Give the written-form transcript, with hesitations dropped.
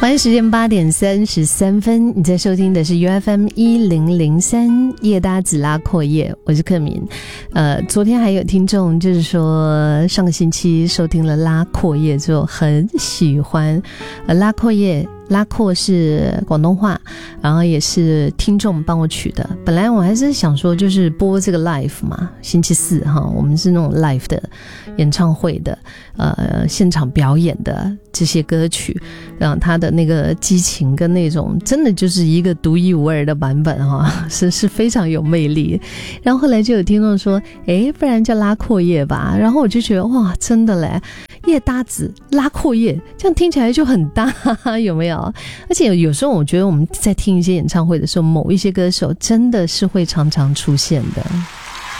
欢迎时间8:33，你在收听的是 UFM1003 夜搭子拉阔夜，我是克敏。昨天还有听众就是说上个星期收听了拉阔夜之后很喜欢。拉阔夜，拉阔是广东话，然后也是听众帮我取的。本来我还是想说就是播这个 live 嘛，星期四哈，我们是那种 live 的演唱会的现场表演的这些歌曲，让他的那个激情跟那种真的就是一个独一无二的版本哈，是非常有魅力。然后后来就有听众说，不然叫拉阔夜吧。然后我就觉得哇，真的嘞，夜搭子拉阔夜，这样听起来就很搭，有没有？而且有时候我觉得我们在听一些演唱会的时候，某一些歌手真的是会常常出现的。